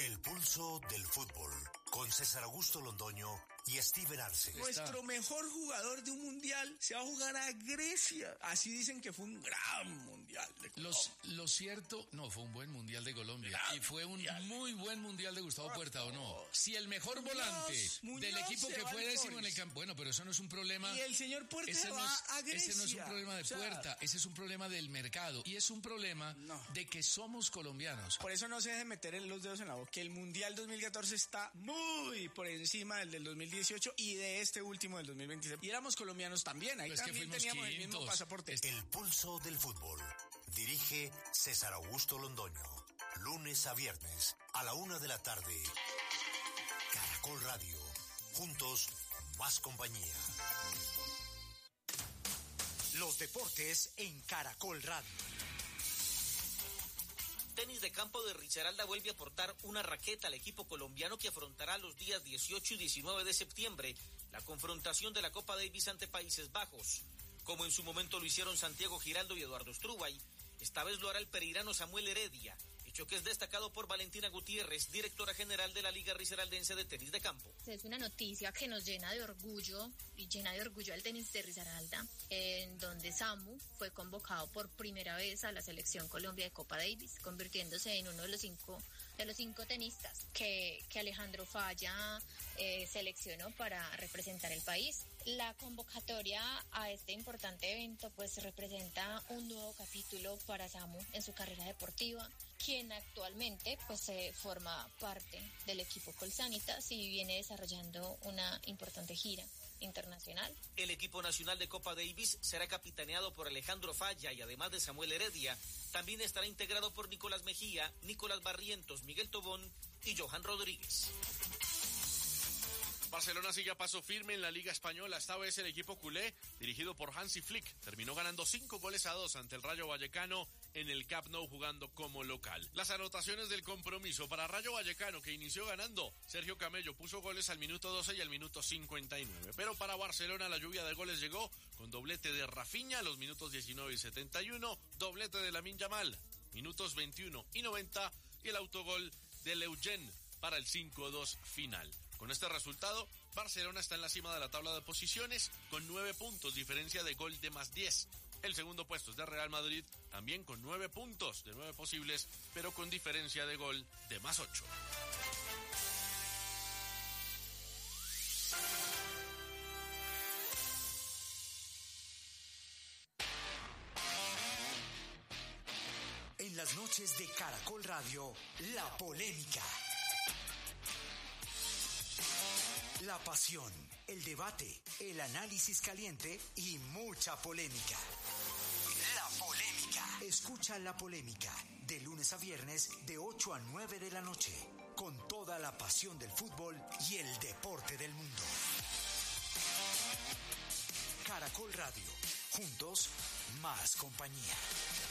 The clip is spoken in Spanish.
El pulso del fútbol, con César Augusto Londoño y Steven Arce. Nuestro mejor jugador de un mundial se va a jugar a Grecia. Así dicen que fue un gran mundial de Colombia. Lo cierto, no, fue un buen mundial de Colombia. Y fue un muy buen mundial de Gustavo Puerta, ¿o no? Si el mejor volante del equipo que fue décimo en el campo... Bueno, pero eso no es un problema... Y el señor Puerta va a Grecia. Ese no es un problema de Puerta, ese es un problema del mercado. Y es un problema de que somos colombianos. Por eso no se deje meter los dedos en la boca. Que el mundial 2014 está muy por encima del 2018 y de este último del 2026. Y éramos colombianos también, ahí pues también teníamos el mismo pasaporte. El pulso del fútbol. Dirige César Augusto Londoño. Lunes a viernes a la 1:00 p.m. Caracol Radio. Juntos, más compañía. Los deportes en Caracol Radio. Tenis de campo de Risaralda vuelve a aportar una raqueta al equipo colombiano que afrontará los días 18 y 19 de septiembre la confrontación de la Copa Davis ante Países Bajos. Como en su momento lo hicieron Santiago Giraldo y Eduardo Strubay, esta vez lo hará el pereirano Samuel Heredia, hecho que es destacado por Valentina Gutiérrez, directora general de la Liga Risaraldense de Tenis de Campo. Es una noticia que nos llena de orgullo y llena de orgullo al tenis de Risaralda, en donde Samu fue convocado por primera vez a la selección Colombia de Copa Davis, convirtiéndose en uno de los cinco tenistas que Alejandro Falla seleccionó para representar el país. La convocatoria a este importante evento pues representa un nuevo capítulo para Samu en su carrera deportiva, quien actualmente pues forma parte del equipo Colsanitas y viene desarrollando una importante gira internacional. El equipo nacional de Copa Davis será capitaneado por Alejandro Falla y además de Samuel Heredia, también estará integrado por Nicolás Mejía, Nicolás Barrientos, Miguel Tobón y Johan Rodríguez. Barcelona sigue a paso firme en la Liga Española. Esta vez el equipo culé, dirigido por Hansi Flick, terminó ganando 5-2 ante el Rayo Vallecano en el Camp Nou jugando como local. Las anotaciones del compromiso para Rayo Vallecano, que inició ganando. Sergio Camello puso goles al minuto 12 y al minuto 59. Pero para Barcelona la lluvia de goles llegó con doblete de Rafinha a los minutos 19 y 71, doblete de Lamine Yamal, minutos 21 y 90 y el autogol de Leugene para el 5-2 final. Con este resultado, Barcelona está en la cima de la tabla de posiciones con 9 puntos, diferencia de gol de más 10. El segundo puesto es de Real Madrid, también con 9 puntos de 9 posibles, pero con diferencia de gol de más 8. En las noches de Caracol Radio, la polémica. La pasión, el debate, el análisis caliente y mucha polémica. La polémica. Escucha La Polémica de lunes a viernes de 8 a 9 de la noche, con toda la pasión del fútbol y el deporte del mundo. Caracol Radio, juntos, más compañía.